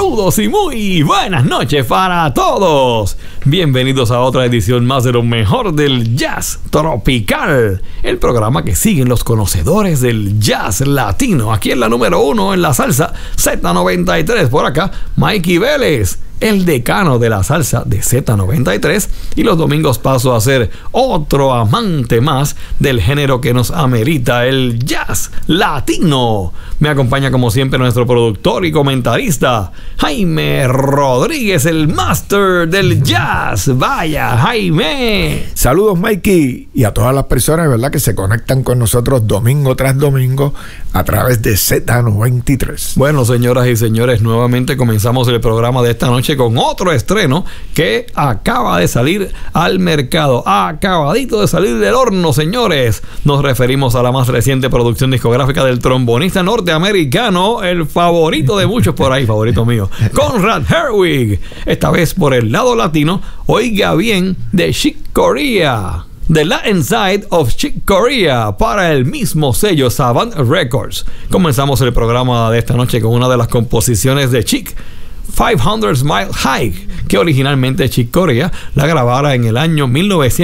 Saludos y muy buenas noches para todos. Bienvenidos a otra edición más de lo mejor del jazz tropical, el programa que siguen los conocedores del jazz latino. Aquí en la número 1 en la salsa Z93. Por acá, Mikey Vélez, el decano de la salsa de Z93, y los domingos paso a ser otro amante más del género que nos amerita, el jazz latino. Me acompaña como siempre nuestro productor y comentarista Jaime Rodríguez, el máster del jazz. Vaya, Jaime. Saludos, Mikey, y a todas las personas, ¿verdad?, que se conectan con nosotros domingo tras domingo a través de Z93. Bueno, señoras y señores, nuevamente comenzamos el programa de esta noche con otro estreno que acaba de salir al mercado, acabadito de salir del horno, señores. Nos referimos a la más reciente producción discográfica del trombonista norteamericano, el favorito de muchos por ahí, favorito mío, Conrad Herwig. Esta vez por el lado latino, oiga bien, de Chick Corea, The Latin Side of Chick Corea, para el mismo sello Savant Records. Comenzamos el programa de esta noche con una de las composiciones de Chick, 500 Mile High, que originalmente Chick Corea la grabara en el año 1900.